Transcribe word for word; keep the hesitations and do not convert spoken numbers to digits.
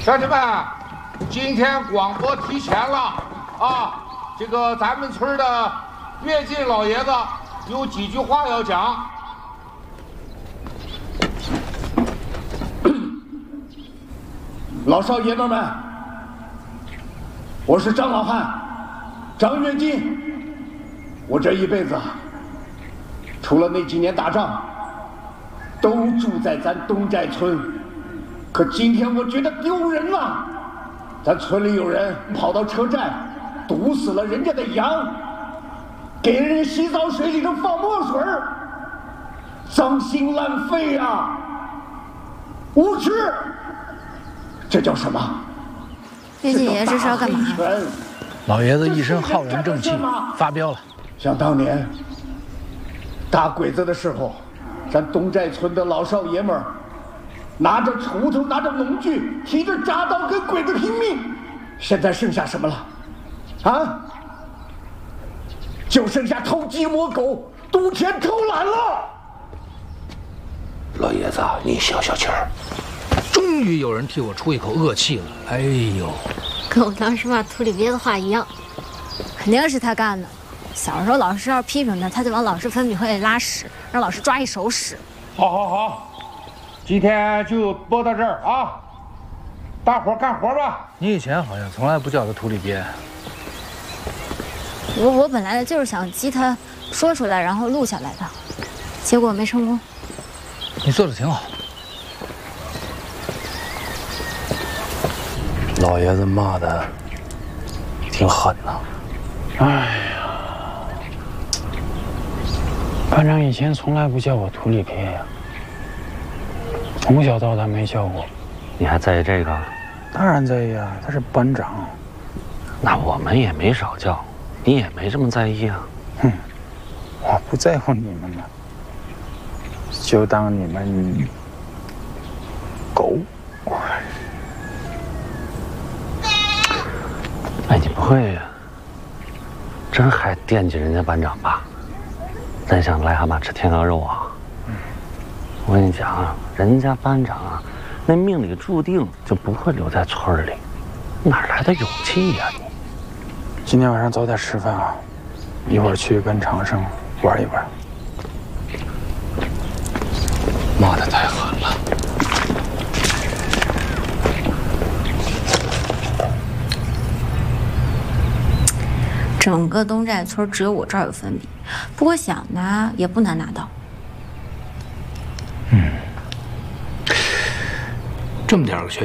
乡亲们，今天广播提前了啊！这个咱们村的跃进老爷子有几句话要讲。 老少爷们们，我是张老汉，张跃进。我这一辈子，除了那几年打仗，都住在咱东寨村。可今天我觉得丢人了，咱村里有人跑到车站，堵死了人家的羊，给人洗澡水里头放墨水，脏心烂肺啊！无耻！这叫什么？ 跃进爷这是要干嘛？ 老爷子一身浩然正气，发飙了。 想当年打鬼子的时候，咱东寨村的老少爷们儿拿着锄头，拿着农具，提着铡刀跟鬼子拼命。现在剩下什么了？啊？就剩下偷鸡摸狗、赌钱偷懒了。 老爷子，你消消气儿。 终于有人替我出一口恶气了。哎呦， 跟我当时骂土里鳖的话一样，肯定是他干的。小时候老师要批评他，他就往老师粉笔灰里拉屎，让老师抓一手屎。 好，好，好，今天就播到这儿啊！大伙儿干活吧。 你以前好像从来不叫他土里鳖。 我我本来就是想激他说出来，然后录下来的，结果没成功。 你做的挺好。 老爷子骂的挺狠呐。 哎呀，班长以前从来不叫我土里鳖呀，从小到大没叫过。 你还在意这个？ 当然在意啊，他是班长。 那我们也没少叫，你也没这么在意啊。 哼，我不在乎你们了，就当你们狗。 哎，你不会呀？真还惦记人家班长吧？真想癞蛤蟆吃天鹅肉啊！我跟你讲啊，人家班长啊，那命里注定就不会留在村里，哪来的勇气呀你？ 今天晚上早点吃饭啊，一会儿去跟长生玩一玩。 骂得太狠了。 整个东寨村只有我这儿有粉笔，不过想拿也不难拿到。 嗯，这么点个学